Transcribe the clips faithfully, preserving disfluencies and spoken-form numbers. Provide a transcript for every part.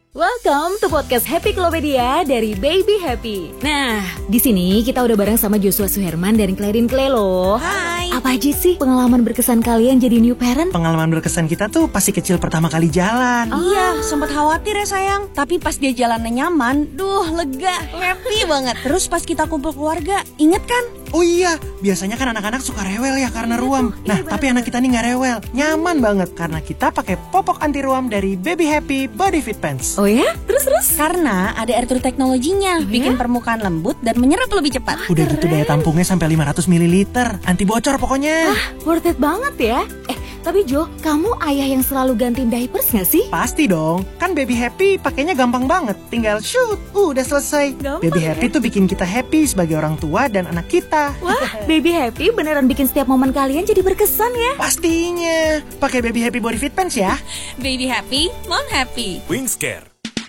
Welcome to podcast Happy Klopedia dari Baby Happy. Nah, di sini kita udah bareng sama Joshua Suherman dan Clarin Clay loh. Hai. Apa aja sih pengalaman berkesan kalian jadi new parent? Pengalaman berkesan kita tuh pasti kecil pertama kali jalan. Oh. Iya, sempat khawatir ya sayang. Tapi pas dia jalannya nyaman, duh lega, happy banget. Terus pas kita kumpul keluarga, inget kan? Oh iya, biasanya kan anak-anak suka rewel ya karena ruam. Nah, iya, tapi anak kita nih gak rewel, nyaman banget karena kita pakai popok anti ruam dari Baby Happy Body Fit Pants. Oh ya? Terus-terus? Karena ada air true teknologinya, bikin permukaan lembut dan menyerap lebih cepat. Udah gitu daya tampungnya sampai lima ratus mililiter, anti bocor pokoknya. Wah, worth it banget ya. Eh, tapi Jo, kamu ayah yang selalu gantiin diapers gak sih? Pasti dong, kan Baby Happy pakainya gampang banget. Tinggal shoot, uh, udah selesai. Gampang Baby ya? Happy tuh bikin kita happy sebagai orang tua dan anak kita. Wah, Baby Happy beneran bikin setiap momen kalian jadi berkesan ya. Pastinya, pakai Baby Happy Body Fit Pants ya. Baby happy, mom happy. Wingscare.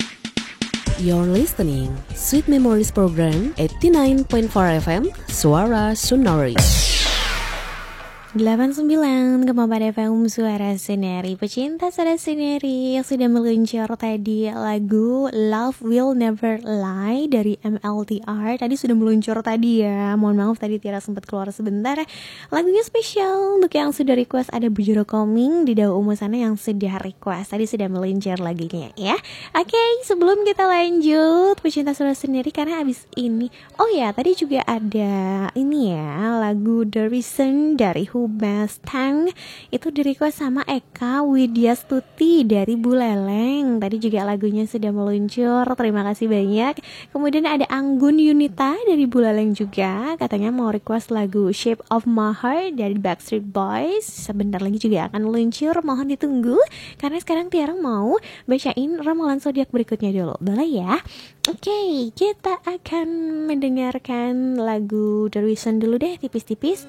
You're listening Sweet Memories Program eighty-nine point four F M Suara Sunari. delapan puluh sembilan koma empat F M Suara Sineri. Pecinta Suara Sineri yang sudah meluncur tadi lagu Love Will Never Lie dari M L T R. Tadi sudah meluncur tadi ya. Mohon maaf tadi Tiara sempat keluar sebentar. Lagunya spesial untuk yang sudah request. Ada Bujuro Koming di Daun Umu sana yang sudah request. Tadi sudah meluncur lagunya ya. Oke, okay, sebelum kita lanjut pecinta Suara Sineri, karena abis ini, oh ya tadi juga ada ini ya, lagu The Reason dari Mustang itu di request sama Eka Widya Stuti dari Buleleng. Tadi juga lagunya sudah meluncur, terima kasih banyak. Kemudian ada Anggun Yunita dari Buleleng juga, katanya mau request lagu Shape of My Heart dari Backstreet Boys. Sebentar lagi juga akan meluncur, mohon ditunggu. Karena sekarang Tiara mau bacain ramalan zodiak berikutnya dulu, boleh ya? Oke, okay, kita akan mendengarkan lagu The Reason dulu deh, tipis-tipis.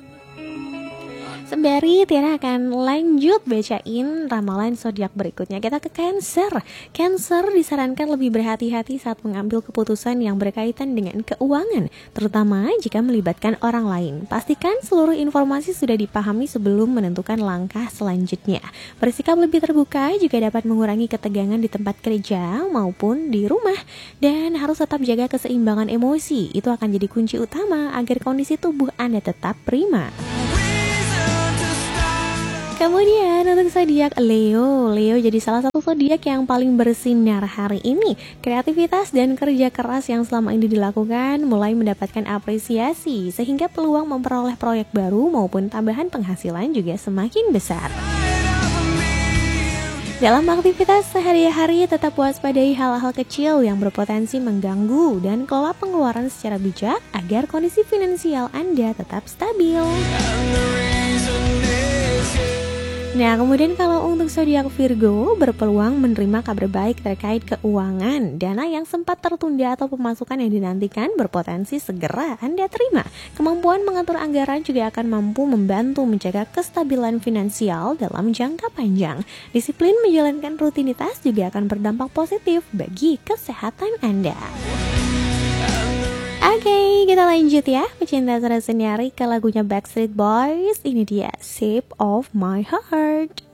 Sembari Tiara akan lanjut bacain ramalan zodiak berikutnya. Kita ke Cancer. Cancer disarankan lebih berhati-hati saat mengambil keputusan yang berkaitan dengan keuangan, terutama jika melibatkan orang lain. Pastikan seluruh informasi sudah dipahami sebelum menentukan langkah selanjutnya. Bersikap lebih terbuka juga dapat mengurangi ketegangan di tempat kerja maupun di rumah. Dan harus tetap jaga keseimbangan emosi. Itu akan jadi kunci utama agar kondisi tubuh Anda tetap prima. Kemudian untuk zodiak Leo, Leo jadi salah satu zodiak yang paling bersinar hari ini. Kreativitas dan kerja keras yang selama ini dilakukan mulai mendapatkan apresiasi, sehingga peluang memperoleh proyek baru maupun tambahan penghasilan juga semakin besar. Dalam aktivitas sehari-hari, tetap waspadai hal-hal kecil yang berpotensi mengganggu dan kelola pengeluaran secara bijak agar kondisi finansial Anda tetap stabil. Nah, kemudian kalau untuk zodiak Virgo, berpeluang menerima kabar baik terkait keuangan. Dana yang sempat tertunda atau pemasukan yang dinantikan berpotensi segera Anda terima. Kemampuan mengatur anggaran juga akan mampu membantu menjaga kestabilan finansial dalam jangka panjang. Disiplin menjalankan rutinitas juga akan berdampak positif bagi kesehatan Anda. Oke, okay, kita lanjut ya pecinta Suara Sinari ke lagunya Backstreet Boys. Ini dia Shape of My Heart.